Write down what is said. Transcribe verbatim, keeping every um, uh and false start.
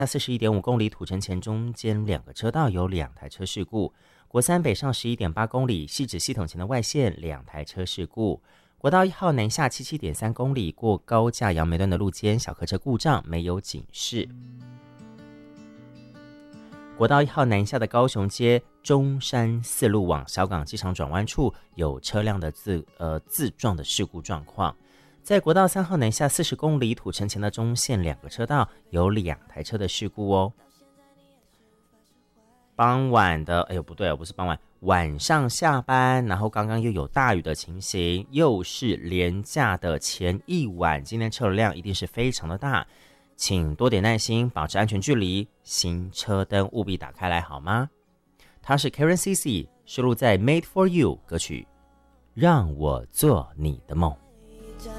那四十一点五公里土城前中间两个车道有两台车事故。国三北上十一点八公里汐止系统前的外线两台车事故。国道一号南下七七点三公里过高架杨梅段的路肩小客车故障没有警示。国道一号南下的高雄街中山四路往小港机场转弯处有车辆的自呃自撞的事故状况。在国道三号南下四十公里土城前的中线两个车道有两台车的事故哦。傍晚的哎呦不对哦，不是傍晚，晚上下班，然后刚刚又有大雨的情形，又是连假的前一晚，今天车流量一定是非常的大，请多点耐心，保持安全距离，行车灯务必打开来好吗？它是 Karen C C 收录在 Made for You 歌曲《让我做你的梦》。